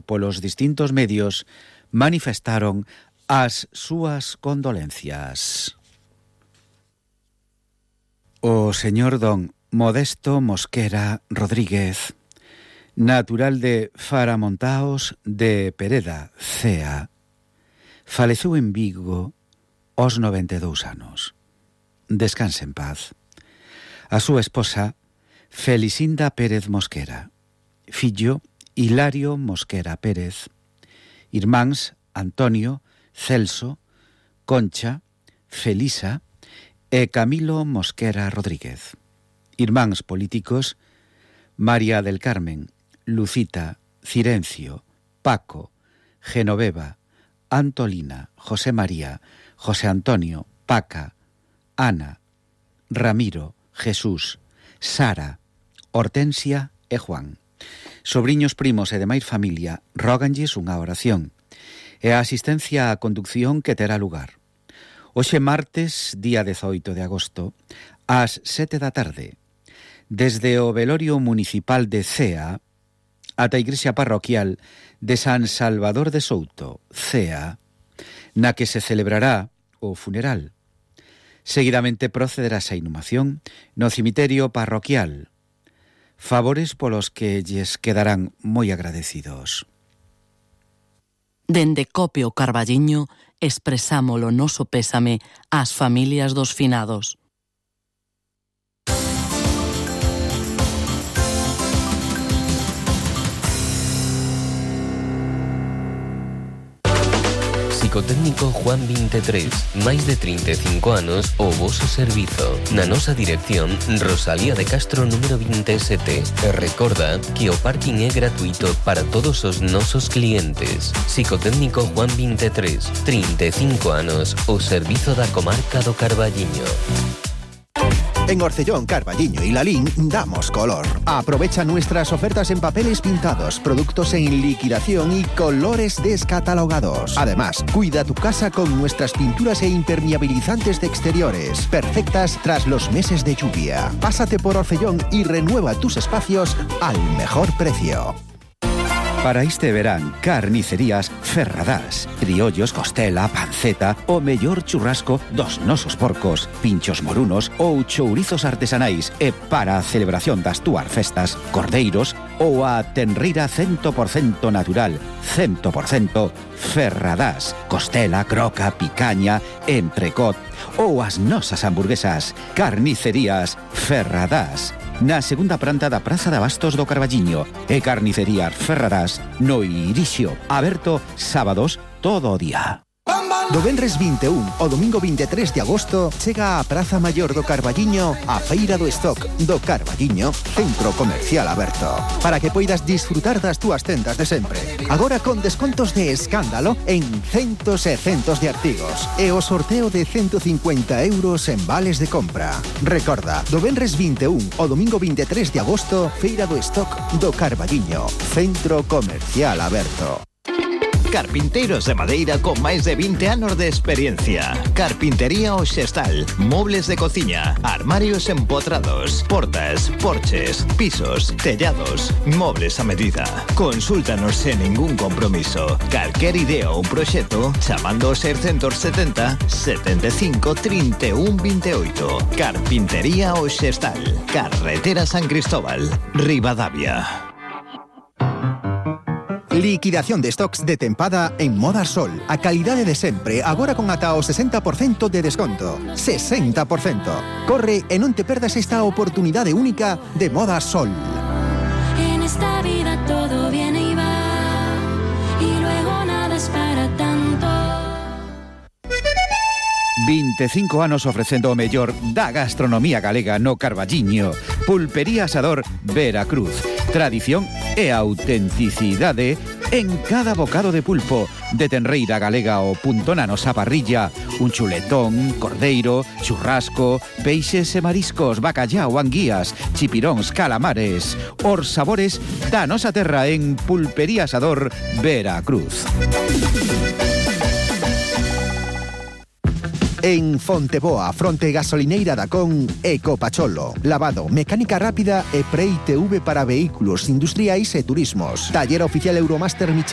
polos distintos medios manifestaron as súas condolencias. O señor don Modesto Mosquera Rodríguez, natural de Faramontaos de Pereda, Cea, faleceu en Vigo aos 92 anos. Descanse en paz. A súa esposa, Felicinda Pérez Mosquera, fillo Hilario Mosquera Pérez, irmáns Antonio, Celso, Concha, Felisa e Camilo Mosquera Rodríguez. Irmáns políticos María del Carmen, Lucita, Cirencio, Paco, Genoveva, Antolina, José María, José Antonio, Paca, Ana, Ramiro, Jesús, Sara, Hortensia e Juan. Sobriños, primos e demais familia róganlles unha oración e a asistencia á conducción que terá lugar. Hoxe martes, día 18 de agosto, ás 7 da tarde, desde o velorio municipal de Cea ata a igrexa parroquial de San Salvador de Souto, Cea, na que se celebrará o funeral. Seguidamente procederase a inhumación no cemiterio parroquial, favores polos que lles quedarán moi agradecidos. Dende Cope o Carballiño expresamos o noso pésame ás familias dos finados. Psicotécnico Juan 23, máis de 35 anos o voso servizo. Na nosa dirección, Rosalía de Castro número 27. E recorda que o parking é gratuito para todos os nosos clientes. Psicotécnico Juan 23, 35 anos, o servizo da comarca do Carballiño. En Orcellón, Carballiño y Lalín damos color. Aprovecha nuestras ofertas en papeles pintados, productos en liquidación y colores descatalogados. Además, cuida tu casa con nuestras pinturas e impermeabilizantes de exteriores, perfectas tras los meses de lluvia. Pásate por Orcellón y renueva tus espacios al mejor precio. Para este verán, carnicerías Ferradás, criollos, costela, panceta, o mellor churrasco dos nosos porcos, pinchos morunos ou chourizos artesanais e para a celebración das túas festas, cordeiros ou a tenreira 100% natural, 100% Ferradás, costela, croca, picaña, entrecot ou as nosas hamburguesas, carnicerías Ferradás. Na segunda planta da Praza de Abastos do Carballiño e Carnicerías Ferradás no Irixio, aberto sábados todo o día. Do venres 21 o domingo 23 de agosto chega a Praza Maior do Carballiño a Feira do Stock do Carballiño, centro comercial aberto, para que poidas disfrutar das túas tendas de sempre. Agora con descontos de escándalo en centos e centos de artigos e o sorteo de 150 euros en vales de compra. Recorda, do venres 21 o domingo 23 de agosto, Feira do Stock do Carballiño, centro comercial aberto. Carpinteiros de madeira con máis de 20 anos de experiencia. Carpintería O Xestal, mobles de cociña, armarios empotrados, portas, porches, pisos, tellados, mobles a medida. Consúltanos sen ningún compromiso. Calquer idea ou proxecto chamando ao 670 75 31 28. Carpintería O Xestal, Carretera San Cristóbal, Ribadavia. Liquidación de stocks de tempada en Moda Sol. A calidade de sempre, agora con ata o 60% de desconto. 60%. Corre e non te perdas esta oportunidade única de Moda Sol. En esta vida todo viene y va, y luego nada es para tanto. 25 anos ofrecendo o mellor da gastronomía galega no Carballiño. Pulpería Asador Veracruz. Tradición e autenticidade en cada bocado de pulpo, de tenreira galega o punto na nosa parrilla, un chuletón, cordeiro, churrasco, peixes e mariscos, bacallao, anguías, chipiróns, calamares, os sabores da nosa terra en Pulpería Asador Veracruz. En Fonteboa, fronte gasolineira da Con, Ecopacholo. Lavado, mecánica rápida e pre-ITV para vehículos industriais e turismos. Taller oficial Euromaster Michelin.